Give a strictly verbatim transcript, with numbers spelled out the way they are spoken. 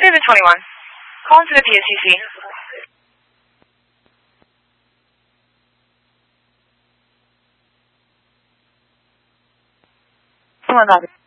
David twenty-one. Calling to the P S C C. Come on, Bobby.